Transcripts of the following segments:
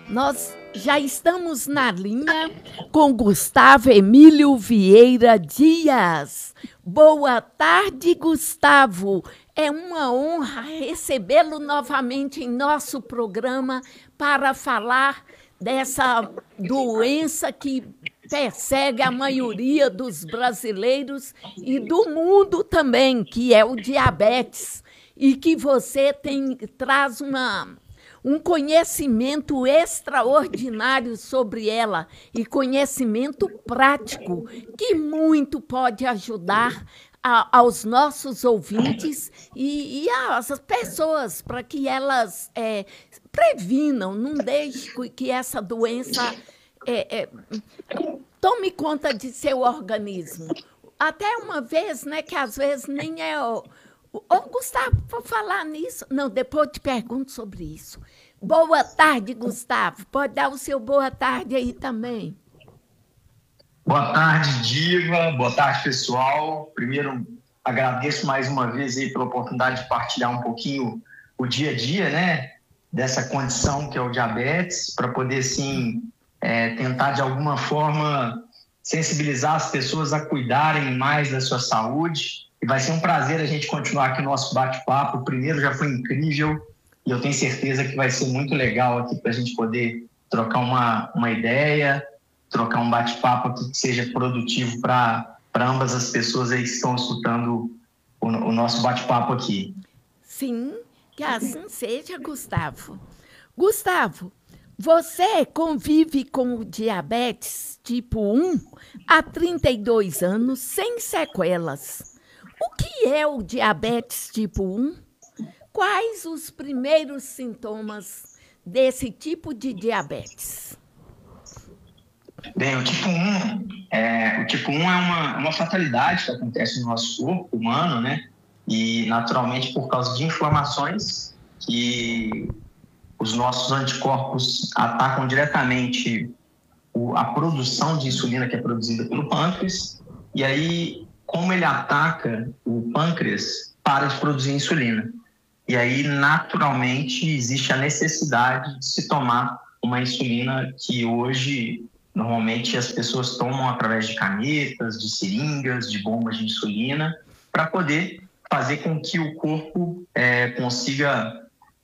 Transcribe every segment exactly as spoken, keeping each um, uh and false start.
Nós já estamos na linha com Gustavo Emílio Vieira Dias. Boa tarde, Gustavo. É uma honra recebê-lo novamente em nosso programa para falar dessa doença que persegue a maioria dos brasileiros e do mundo também, que é o diabetes, e que você tem, traz uma... um conhecimento extraordinário sobre ela e conhecimento prático que muito pode ajudar a, aos nossos ouvintes e, e às pessoas para que elas é, previnam, não deixe que essa doença é, é, tome conta de seu organismo. Até uma vez, né, que às vezes nem é... Ô, Gustavo, vou falar nisso. Não, depois eu te pergunto sobre isso. Boa tarde, Gustavo. Pode dar o seu boa tarde aí também. Boa tarde, Diva. Boa tarde, pessoal. Primeiro, agradeço mais uma vez aí pela oportunidade de partilhar um pouquinho o dia a dia, né, dessa condição que é o diabetes, para poder, sim, é, tentar, de alguma forma, sensibilizar as pessoas a cuidarem mais da sua saúde. E vai ser um prazer a gente continuar aqui o nosso bate-papo. O primeiro já foi incrível e eu tenho certeza que vai ser muito legal aqui para a gente poder trocar uma, uma ideia, trocar um bate-papo aqui que seja produtivo para ambas as pessoas aí que estão escutando o, o nosso bate-papo aqui. Sim, que assim seja, Gustavo. Gustavo, você convive com o diabetes tipo um há trinta e dois anos sem sequelas. O que é o diabetes tipo um? Quais os primeiros sintomas desse tipo de diabetes? Bem, o tipo um é, o tipo um é uma, uma fatalidade que acontece no nosso corpo humano, né? E, naturalmente, por causa de inflamações que os nossos anticorpos atacam diretamente a produção de insulina que é produzida pelo pâncreas. E aí, como ele ataca o pâncreas, para de produzir insulina. E aí, naturalmente, existe a necessidade de se tomar uma insulina que hoje, normalmente, as pessoas tomam através de canetas, de seringas, de bombas de insulina, para poder fazer com que o corpo é, consiga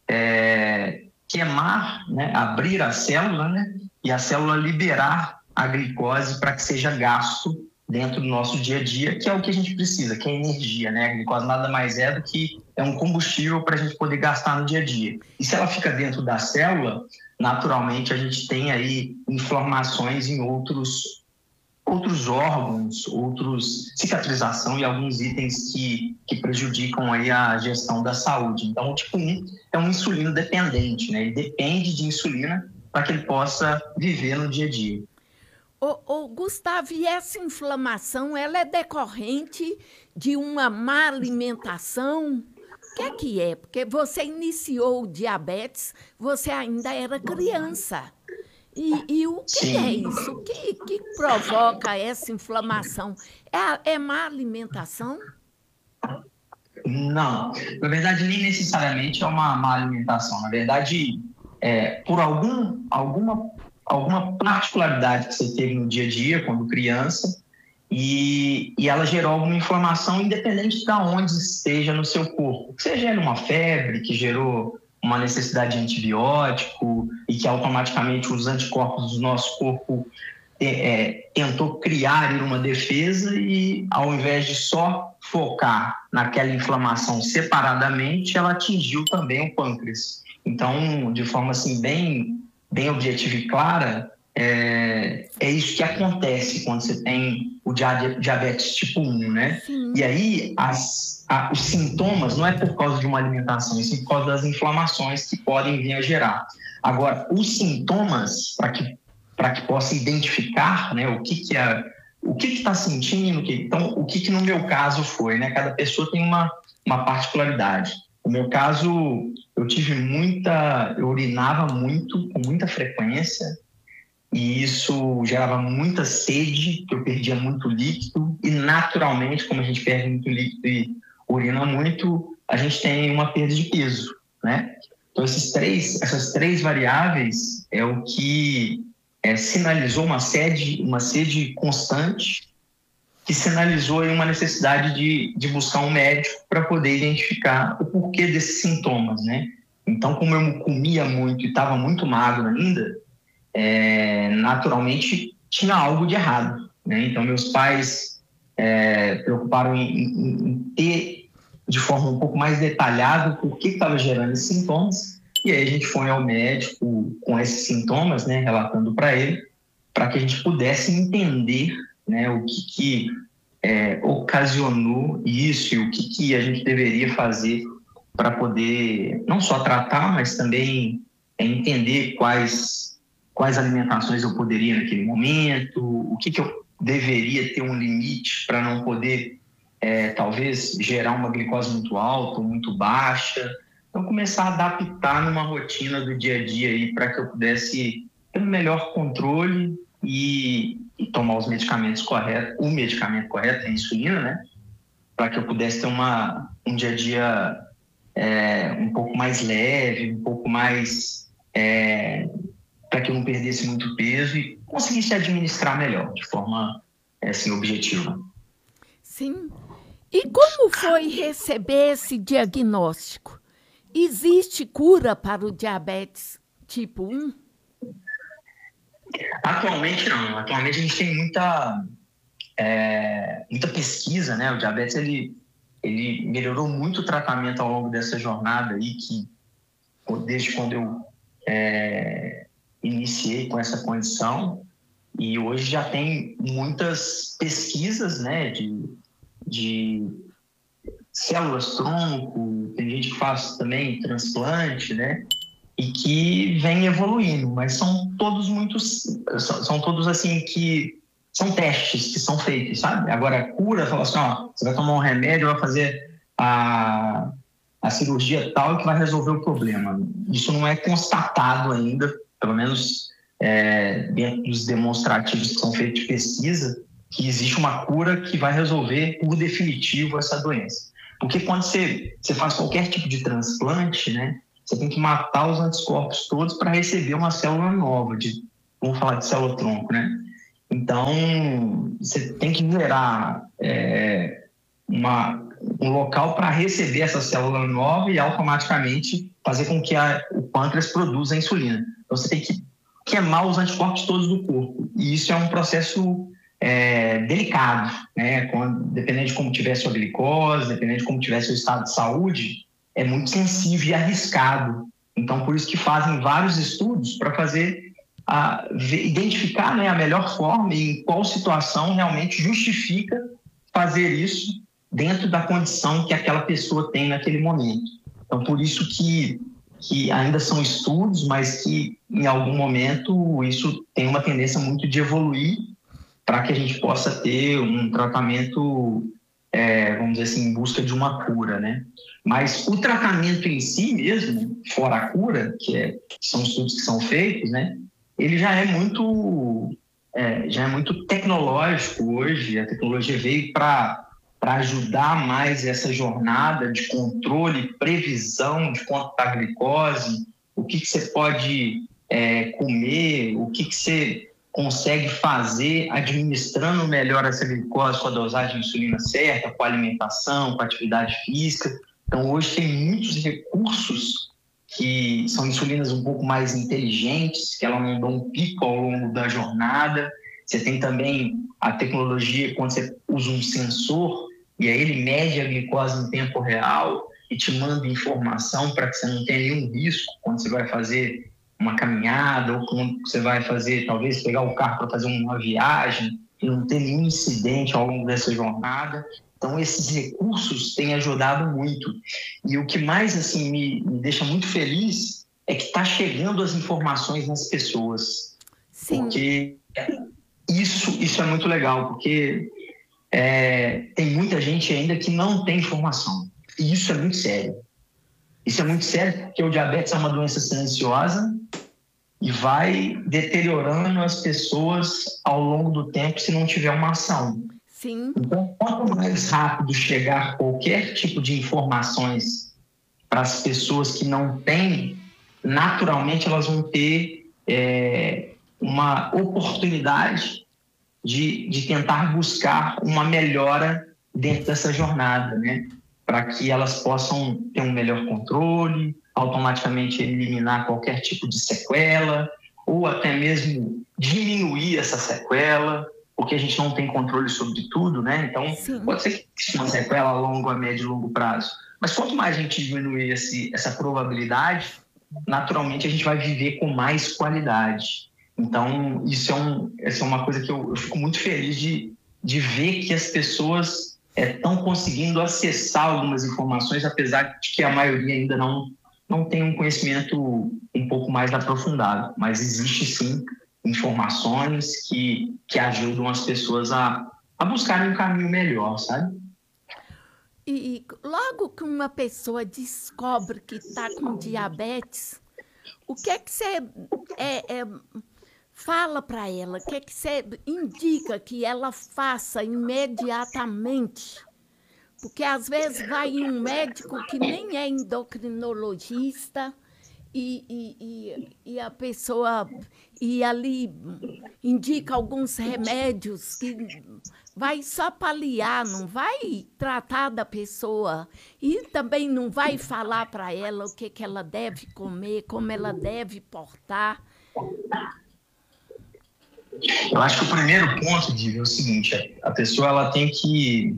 é, queimar, né, abrir a célula, né, e a célula liberar a glicose para que seja gasto dentro do nosso dia a dia, que é o que a gente precisa, que é energia, né? A glicose nada mais é do que é um combustível para a gente poder gastar no dia a dia. E se ela fica dentro da célula, naturalmente a gente tem aí inflamações em outros, outros órgãos, outros cicatrização e alguns itens que, que prejudicam aí a gestão da saúde. Então, o tipo um é um insulino dependente, né? Ele depende de insulina para que ele possa viver no dia a dia. Ô, ô, Gustavo, e essa inflamação, ela é decorrente de uma má alimentação? O que é que é? Porque você iniciou o diabetes, você ainda era criança. E, e o que Sim. é isso? O que, que provoca essa inflamação? É, é má alimentação? Não, na verdade, nem necessariamente é uma má alimentação. Na verdade, é, por algum, alguma... alguma particularidade que você teve no dia a dia, quando criança, e, e ela gerou alguma inflamação independente de onde esteja no seu corpo. Seja ela uma febre que gerou uma necessidade de antibiótico e que automaticamente os anticorpos do nosso corpo é, é, tentou criar uma defesa e, ao invés de só focar naquela inflamação separadamente, ela atingiu também o pâncreas. Então, de forma assim, bem... bem objetiva e clara, é, é isso que acontece quando você tem o diabetes tipo um, né? Sim. E aí, as, a, os sintomas não é por causa de uma alimentação, é sim por causa das inflamações que podem vir a gerar. Agora, os sintomas, para que, para que possa identificar, né, o que que é, o que que está sentindo, que, então, o que que no meu caso foi, né? Cada pessoa tem uma, uma particularidade. No meu caso, eu tive muita... eu urinava muito, com muita frequência, e isso gerava muita sede, que eu perdia muito líquido, e naturalmente, como a gente perde muito líquido e urina muito, a gente tem uma perda de peso, né? Então, esses três, essas três variáveis é o que é, sinalizou uma sede, uma sede constante, que sinalizou aí uma necessidade de, de buscar um médico para poder identificar o porquê desses sintomas, né? Então, como eu comia muito e estava muito magro ainda, é, naturalmente tinha algo de errado, né? Então, meus pais é, preocuparam em, em, em ter de forma um pouco mais detalhada o que estava gerando esses sintomas, e aí a gente foi ao médico com esses sintomas, né, relatando para ele, para que a gente pudesse entender, né, o que, que é, ocasionou isso e o que, que a gente deveria fazer para poder não só tratar, mas também é, entender quais, quais alimentações eu poderia naquele momento, o que, que eu deveria ter um limite para não poder, é, talvez, gerar uma glicose muito alta ou muito baixa. Então, começar a adaptar numa rotina do dia a dia aí para que eu pudesse ter um melhor controle e, e tomar os medicamentos corretos, o medicamento correto, a insulina, né? Para que eu pudesse ter uma, um dia a dia é, um pouco mais leve, um pouco mais... É, para que eu não perdesse muito peso e conseguisse administrar melhor, de forma assim, objetiva. Sim. E como foi receber esse diagnóstico? Existe cura para o diabetes tipo um? Atualmente não. Atualmente a gente tem muita, é, muita pesquisa, né? O diabetes, ele, ele melhorou muito o tratamento ao longo dessa jornada aí, que desde quando eu é, iniciei com essa condição, e hoje já tem muitas pesquisas, né, de, de células tronco, tem gente que faz também transplante, né, e que vem evoluindo, mas são todos muitos, são, são todos assim que são testes que são feitos, sabe? Agora a cura, fala assim, ó, você vai tomar um remédio, vai fazer a, a cirurgia tal que vai resolver o problema. Isso não é constatado ainda, pelo menos é, dentro dos demonstrativos que são feitos de pesquisa, que existe uma cura que vai resolver por definitivo essa doença. Porque quando você, você faz qualquer tipo de transplante, né, você tem que matar os anticorpos todos para receber uma célula nova, de, vamos falar de célula-tronco, né? Então, você tem que gerar é, uma, um local para receber essa célula nova e automaticamente fazer com que a, o pâncreas produza a insulina. Então, você tem que queimar os anticorpos todos do corpo. E isso é um processo é, delicado, né? Quando, dependendo de como tiver sua glicose, dependendo de como tiver seu estado de saúde, é muito sensível e arriscado. Então, por isso que fazem vários estudos para fazer, a, identificar, né, a melhor forma e em qual situação realmente justifica fazer isso dentro da condição que aquela pessoa tem naquele momento. Então, por isso que, que ainda são estudos, mas que em algum momento isso tem uma tendência muito de evoluir para que a gente possa ter um tratamento, é, vamos dizer assim, em busca de uma cura, né? Mas o tratamento em si mesmo, fora a cura, que, é, que são estudos que são feitos, né? Ele já é muito, é, já é muito tecnológico hoje. A tecnologia veio para para ajudar mais essa jornada de controle, previsão de quanto está a glicose, o que, que você pode é, comer, o que, que você consegue fazer administrando melhor essa glicose com a dosagem de insulina certa, com a alimentação, com a atividade física. Então, hoje tem muitos recursos que são insulinas um pouco mais inteligentes, que ela não dão um pico ao longo da jornada. Você tem também a tecnologia, quando você usa um sensor, e aí ele mede a glicose em tempo real e te manda informação para que você não tenha nenhum risco quando você vai fazer uma caminhada ou quando você vai fazer, talvez, pegar o carro para fazer uma viagem e não ter nenhum incidente ao longo dessa jornada. Então, esses recursos têm ajudado muito. E o que mais assim, me, me deixa muito feliz é que está chegando as informações nas pessoas. Sim. Porque isso, isso é muito legal, porque é, tem muita gente ainda que não tem informação. E isso é muito sério. Isso é muito sério porque o diabetes é uma doença silenciosa e vai deteriorando as pessoas ao longo do tempo se não tiver uma ação. Sim. Então, quanto mais rápido chegar qualquer tipo de informações para as pessoas que não têm naturalmente elas vão ter é, uma oportunidade de, de tentar buscar uma melhora dentro dessa jornada, né? Para que elas possam ter um melhor controle, automaticamente eliminar qualquer tipo de sequela, ou até mesmo diminuir essa sequela, porque a gente não tem controle sobre tudo, né? Então, Sim. pode ser que exista uma sequela a longo, a médio e longo prazo. Mas quanto mais a gente diminuir esse, essa probabilidade, naturalmente a gente vai viver com mais qualidade. Então, isso é, um, isso é uma coisa que eu, eu fico muito feliz de, de ver que as pessoas estão é, conseguindo acessar algumas informações, apesar de que a maioria ainda não, não tem um conhecimento um pouco mais aprofundado. Mas existe, sim, informações que, que ajudam as pessoas a, a buscarem um caminho melhor, sabe? E logo que uma pessoa descobre que está com diabetes, o que é que você é, é, fala para ela? O que é que você indica que ela faça imediatamente? Porque às vezes vai um médico que nem é endocrinologista e, e, e, e a pessoa e ali indica alguns remédios que vai só paliar, não vai tratar da pessoa e também não vai falar para ela o que, que ela deve comer, como ela deve portar. Eu acho que o primeiro ponto, Diva, é o seguinte: a pessoa ela tem que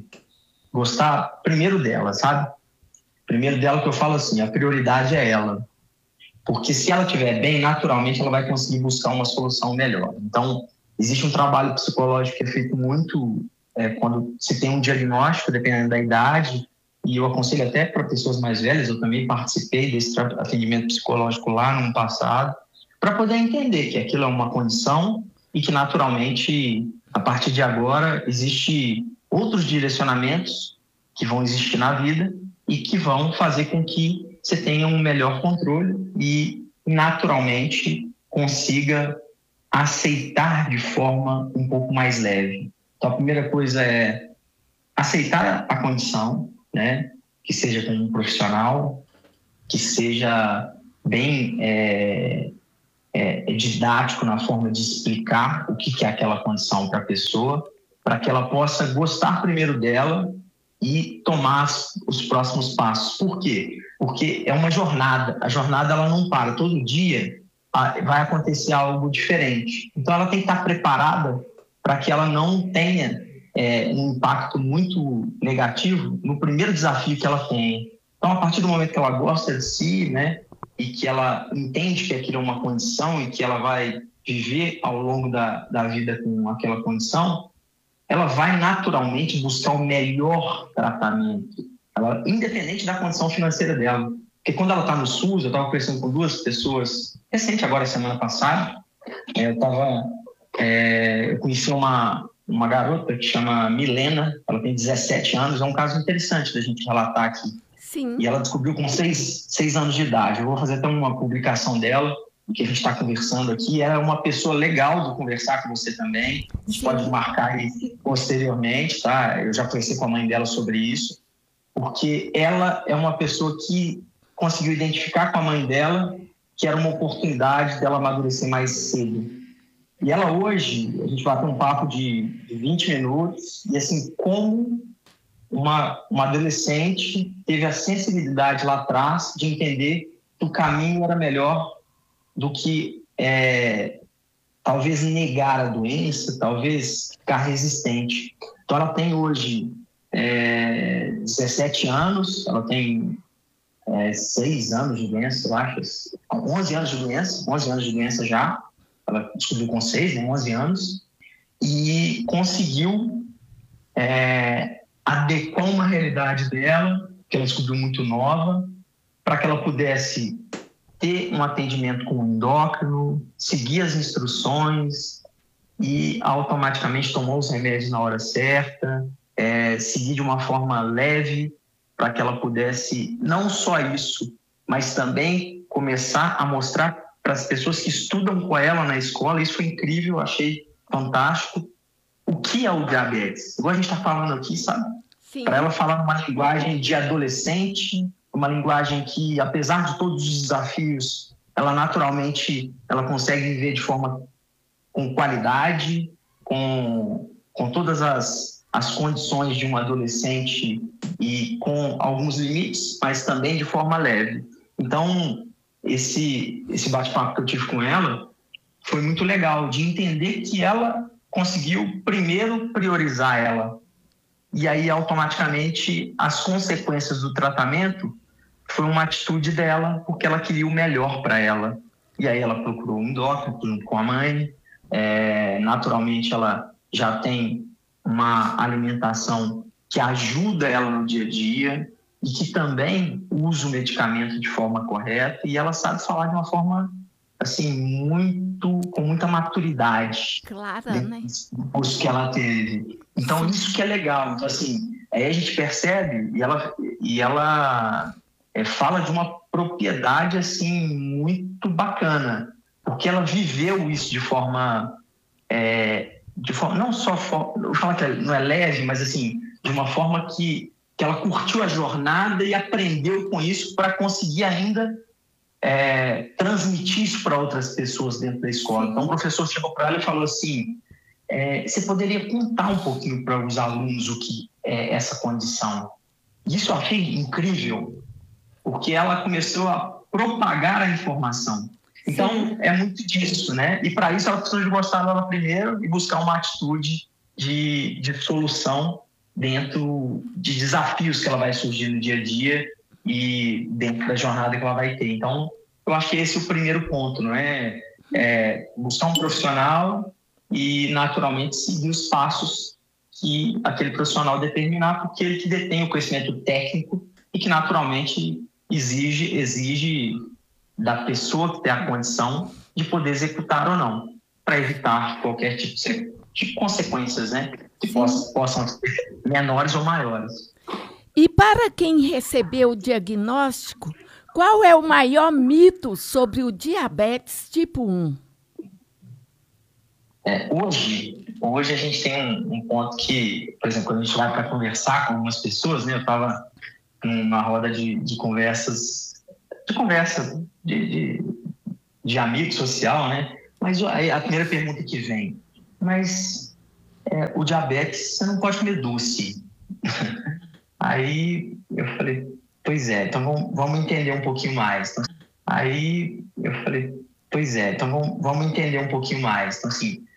gostar primeiro dela, sabe? Primeiro dela, que eu falo assim, a prioridade é ela. Porque se ela estiver bem, naturalmente ela vai conseguir buscar uma solução melhor. Então, existe um trabalho psicológico que é feito muito é, quando se tem um diagnóstico, dependendo da idade, e eu aconselho até para pessoas mais velhas, eu também participei desse atendimento psicológico lá no ano passado, para poder entender que aquilo é uma condição e que, naturalmente, a partir de agora, existe outros direcionamentos que vão existir na vida e que vão fazer com que você tenha um melhor controle e, naturalmente, consiga aceitar de forma um pouco mais leve. Então, a primeira coisa é aceitar a condição, né? Que seja com um profissional, que seja bem é, é, didático na forma de explicar o que é aquela condição para a pessoa, para que ela possa gostar primeiro dela e tomar os próximos passos. Por quê? Porque é uma jornada. A jornada ela não para. Todo dia vai acontecer algo diferente. Então, ela tem que estar preparada para que ela não tenha é, um impacto muito negativo no primeiro desafio que ela tem. Então, a partir do momento que ela gosta de si, né, e que ela entende que aquilo é uma condição e que ela vai viver ao longo da, da vida com aquela condição, ela vai naturalmente buscar o melhor tratamento, ela, independente da condição financeira dela. Porque quando ela está no SUS, eu estava conversando com duas pessoas, recente agora, semana passada, eu, tava, é, eu conheci uma, uma garota que chama Milena, ela tem dezessete anos, é um caso interessante da gente relatar aqui. Sim. E ela descobriu com seis, seis anos de idade. Eu vou fazer até uma publicação dela, que a gente está conversando aqui. Ela é uma pessoa legal de conversar com você também. A gente Sim. pode marcar aí posteriormente, tá? Eu já conversei com a mãe dela sobre isso, porque ela é uma pessoa que conseguiu identificar com a mãe dela que era uma oportunidade dela amadurecer mais cedo. E ela hoje, a gente vai ter um papo de, de vinte minutos, e assim, como uma, uma adolescente teve a sensibilidade lá atrás de entender que o caminho era melhor do que é, talvez negar a doença, talvez ficar resistente. Então, ela tem hoje é, dezessete anos, ela tem é, seis anos de doença, eu acho, onze anos de doença, onze anos de doença já, ela descobriu com seis, né, onze anos, e conseguiu é, adequar uma realidade dela, que ela descobriu muito nova, para que ela pudesse ter um atendimento com o endócrino, seguir as instruções e automaticamente tomar os remédios na hora certa, é, seguir de uma forma leve para que ela pudesse, não só isso, mas também começar a mostrar para as pessoas que estudam com ela na escola, isso foi incrível, eu achei fantástico, o que é o diabetes. Igual a gente está falando aqui, sabe? Para ela falar numa linguagem de adolescente, uma linguagem que, apesar de todos os desafios ela naturalmente ela consegue viver de forma com qualidade, com, com todas as, as condições de um adolescente e com alguns limites, mas também de forma leve. Então, esse, esse bate-papo que eu tive com ela foi muito legal, de entender que ela conseguiu primeiro priorizar ela. E aí, automaticamente, as consequências do tratamento foi uma atitude dela, porque ela queria o melhor para ela. E aí ela procurou um endócrino junto com a mãe. É, naturalmente, ela já tem uma alimentação que ajuda ela no dia a dia e que também usa o medicamento de forma correta. E ela sabe falar de uma forma, assim, muito, com muita maturidade. Clara, né? Do curso que ela teve. Então, isso que é legal. Então, assim, aí a gente percebe e ela, e ela é, fala de uma propriedade, assim, muito bacana, porque ela viveu isso de forma, é, de forma não só, for, eu falo que não é leve, mas, assim, de uma forma que, que ela curtiu a jornada e aprendeu com isso para conseguir ainda é, transmitir isso para outras pessoas dentro da escola. Então, o professor chegou para ela e falou assim, É, você poderia contar um pouquinho para os alunos o que é essa condição? Isso eu achei incrível, porque ela começou a propagar a informação. Então, Sim. é muito disso, né? E para isso ela precisa de gostar dela primeiro e buscar uma atitude de, de solução dentro de desafios que ela vai surgir no dia a dia e dentro da jornada que ela vai ter. Então, eu acho que esse é o primeiro ponto, não é? É buscar um profissional e, naturalmente, seguir os passos que aquele profissional determinar, porque ele que detém o conhecimento técnico e que, naturalmente, exige, exige da pessoa que tem a condição de poder executar ou não, para evitar qualquer tipo de, de consequências, né? Que possam, possam ser menores ou maiores. E para quem recebeu o diagnóstico, qual é o maior mito sobre o diabetes tipo um? É, hoje, hoje a gente tem um, um ponto que, por exemplo, quando a gente vai para conversar com algumas pessoas, né, eu estava numa roda de, de conversas, de conversa de, de, de amigo social, né? Mas a, a primeira pergunta que vem, mas é, o diabetes, você não pode comer doce. Aí eu falei, pois é, então vamos, vamos entender um pouquinho mais. Então, aí eu falei, pois é, então vamos, vamos entender um pouquinho mais. Então, assim,